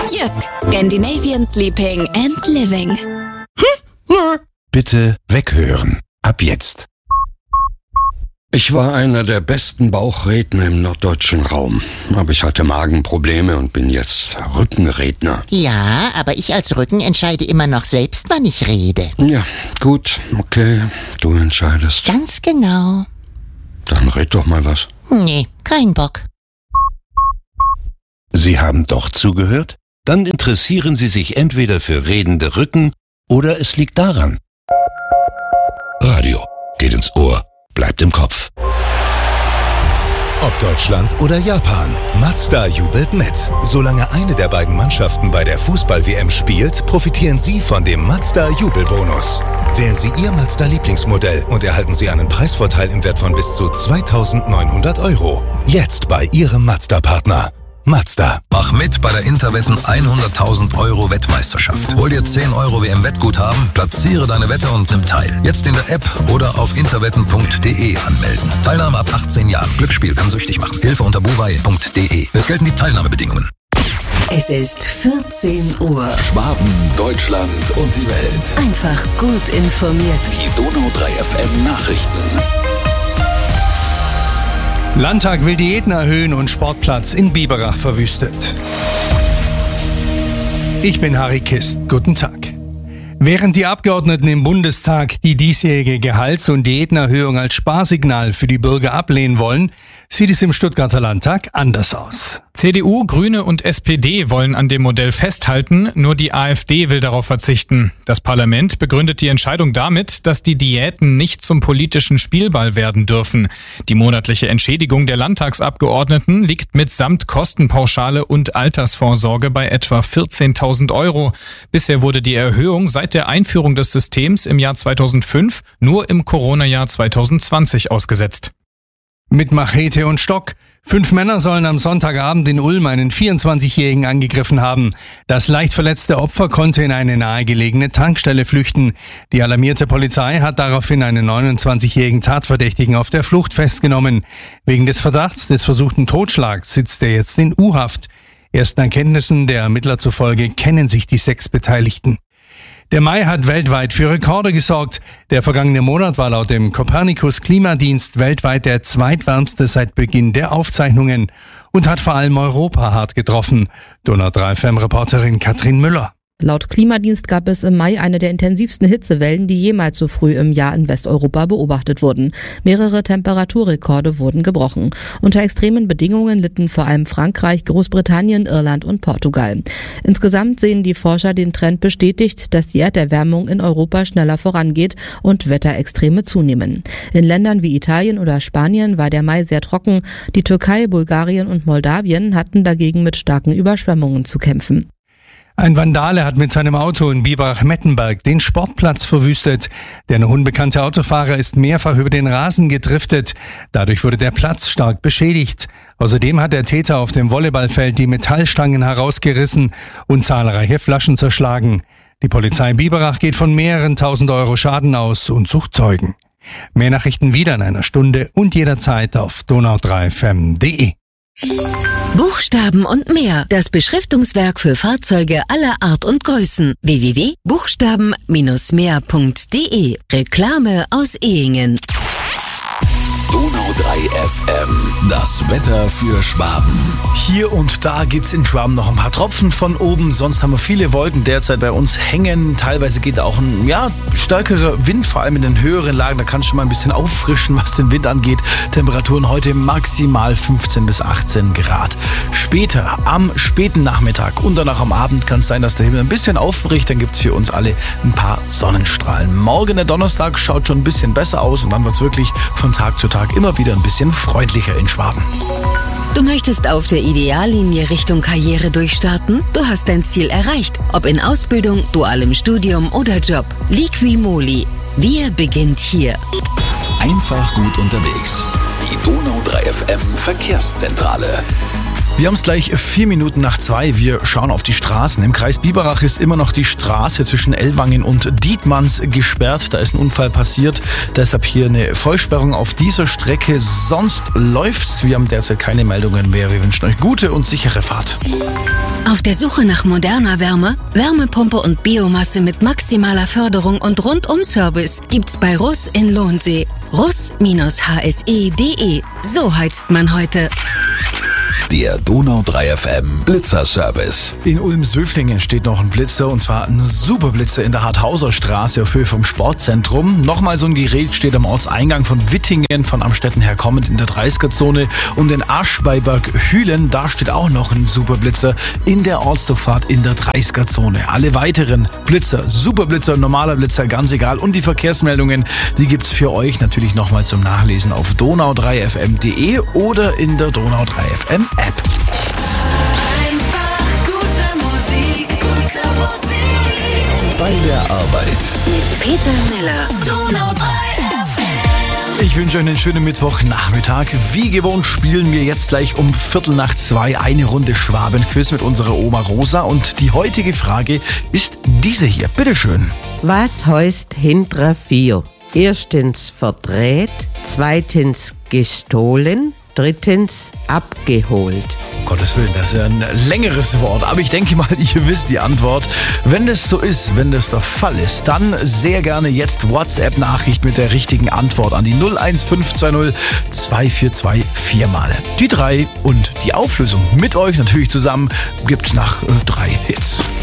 Jysk, Scandinavian Sleeping and Living. Bitte weghören. Ab jetzt. Ich war einer der besten Bauchredner im norddeutschen Raum. Aber ich hatte Magenprobleme und bin jetzt Rückenredner. Ja, aber ich als Rücken entscheide immer noch selbst, wann ich rede. Ja, gut, okay, du entscheidest. Ganz genau. Dann red doch mal was. Nee, kein Bock. Sie haben doch zugehört? Dann interessieren Sie sich entweder für redende Rücken oder es liegt daran. Radio geht ins Ohr, bleibt im Kopf. Ob Deutschland oder Japan, Mazda jubelt mit. Solange eine der beiden Mannschaften bei der Fußball-WM spielt, profitieren Sie von dem Mazda-Jubelbonus. Wählen Sie Ihr Mazda-Lieblingsmodell und erhalten Sie einen Preisvorteil im Wert von bis zu 2.900 €. Jetzt bei Ihrem Mazda-Partner. Mazda. Mach mit bei der Interwetten 100.000 € Wettmeisterschaft. Hol dir 10 € WM-Wettguthaben, platziere deine Wette und nimm teil. Jetzt in der App oder auf interwetten.de anmelden. Teilnahme ab 18 Jahren. Glücksspiel kann süchtig machen. Hilfe unter buwei.de. Es gelten die Teilnahmebedingungen. Es ist 14 Uhr. Schwaben, Deutschland und die Welt. Einfach gut informiert. Die Donau 3 FM Nachrichten. Landtag will Diäten erhöhen und Sportplatz in Biberach verwüstet. Ich bin Harry Kist. Guten Tag. Während die Abgeordneten im Bundestag die diesjährige Gehalts- und Diätenerhöhung als Sparsignal für die Bürger ablehnen wollen, sieht es im Stuttgarter Landtag anders aus. CDU, Grüne und SPD wollen an dem Modell festhalten, nur die AfD will darauf verzichten. Das Parlament begründet die Entscheidung damit, dass die Diäten nicht zum politischen Spielball werden dürfen. Die monatliche Entschädigung der Landtagsabgeordneten liegt mitsamt Kostenpauschale und Altersvorsorge bei etwa 14.000 €. Bisher wurde die Erhöhung seit der Einführung des Systems im Jahr 2005 nur im Corona-Jahr 2020 ausgesetzt. Mit Machete und Stock. 5 Männer sollen am Sonntagabend in Ulm einen 24-Jährigen angegriffen haben. Das leicht verletzte Opfer konnte in eine nahegelegene Tankstelle flüchten. Die alarmierte Polizei hat daraufhin einen 29-jährigen Tatverdächtigen auf der Flucht festgenommen. Wegen des Verdachts des versuchten Totschlags sitzt er jetzt in U-Haft. Ersten Erkenntnissen der Ermittler zufolge kennen sich die 6 Beteiligten. Der Mai hat weltweit für Rekorde gesorgt. Der vergangene Monat war laut dem Copernicus-Klimadienst weltweit der zweitwärmste seit Beginn der Aufzeichnungen und hat vor allem Europa hart getroffen. Donau 3 FM-Reporterin Katrin Müller. Laut Klimadienst gab es im Mai eine der intensivsten Hitzewellen, die jemals so früh im Jahr in Westeuropa beobachtet wurden. Mehrere Temperaturrekorde wurden gebrochen. Unter extremen Bedingungen litten vor allem Frankreich, Großbritannien, Irland und Portugal. Insgesamt sehen die Forscher den Trend bestätigt, dass die Erderwärmung in Europa schneller vorangeht und Wetterextreme zunehmen. In Ländern wie Italien oder Spanien war der Mai sehr trocken. Die Türkei, Bulgarien und Moldawien hatten dagegen mit starken Überschwemmungen zu kämpfen. Ein Vandale hat mit seinem Auto in Biberach-Mettenberg den Sportplatz verwüstet. Der noch unbekannte Autofahrer ist mehrfach über den Rasen gedriftet. Dadurch wurde der Platz stark beschädigt. Außerdem hat der Täter auf dem Volleyballfeld die Metallstangen herausgerissen und zahlreiche Flaschen zerschlagen. Die Polizei Biberach geht von mehreren 1.000 € Schaden aus und sucht Zeugen. Mehr Nachrichten wieder in einer Stunde und jederzeit auf donau3fm.de. Buchstaben und mehr. Das Beschriftungswerk für Fahrzeuge aller Art und Größen. www.buchstaben-mehr.de. Reklame aus Ehingen. Donau 3 FM. Das Wetter für Schwaben. Hier und da gibt's in Schwaben noch ein paar Tropfen von oben. Sonst haben wir viele Wolken derzeit bei uns hängen. Teilweise geht auch ein stärkerer Wind, vor allem in den höheren Lagen. Da kann es schon mal ein bisschen auffrischen, was den Wind angeht. Temperaturen heute maximal 15 bis 18 Grad. Später, am späten Nachmittag und danach am Abend kann es sein, dass der Himmel ein bisschen aufbricht. Dann gibt's für uns alle ein paar Sonnenstrahlen. Morgen, der Donnerstag, schaut schon ein bisschen besser aus und dann wird's wirklich von Tag zu Tag immer wieder ein bisschen freundlicher in Schwaben. Du möchtest auf der Ideallinie Richtung Karriere durchstarten? Du hast dein Ziel erreicht. Ob in Ausbildung, dualem Studium oder Job. Liqui-Moly. Wir beginnt hier. Einfach gut unterwegs. Die Donau 3 FM Verkehrszentrale. Wir haben es gleich 4 Minuten nach 2. Wir schauen auf die Straßen. Im Kreis Biberach ist immer noch die Straße zwischen Ellwangen und Dietmanns gesperrt. Da ist ein Unfall passiert. Deshalb hier eine Vollsperrung auf dieser Strecke. Sonst läuft's. Wir haben derzeit keine Meldungen mehr. Wir wünschen euch gute und sichere Fahrt. Auf der Suche nach moderner Wärme, Wärmepumpe und Biomasse mit maximaler Förderung und Rundum-Service gibt's bei Russ in Lohnsee. russ-hse.de. So heizt man heute. Der Donau 3 FM Blitzer-Service. In Ulm-Söflingen steht noch ein Blitzer, und zwar ein Superblitzer in der Harthauser Straße auf Höhe vom Sportzentrum. Nochmal so ein Gerät steht am Ortseingang von Wittingen, von Amstetten her kommend in der 30er-Zone. Und in Asch bei Berghülen, da steht auch noch ein Superblitzer in der Ortsdurchfahrt in der 30er-Zone. Alle weiteren Blitzer, Superblitzer, normaler Blitzer, ganz egal. Und die Verkehrsmeldungen, die gibt's für euch natürlich nochmal zum Nachlesen auf donau3fm.de oder in der Donau 3 FM App. Einfach gute Musik, gute Musik. Bei der Arbeit. Mit Peter Miller. Donau 3 FM. Ich wünsche euch einen schönen Mittwochnachmittag. Wie gewohnt spielen wir jetzt gleich um 1:45 eine Runde Schwabenquiz mit unserer Oma Rosa. Und die heutige Frage ist diese hier. Bitteschön. Was heißt hinter vier? Erstens verdreht, zweitens gestohlen, drittens abgeholt. Um Gottes Willen, das ist ja ein längeres Wort, aber ich denke mal, ihr wisst die Antwort. Wenn das so ist, wenn das der Fall ist, dann sehr gerne jetzt WhatsApp-Nachricht mit der richtigen Antwort an die 01520 242 4-mal. Die 3 und die Auflösung mit euch natürlich zusammen gibt's nach 3 Hits.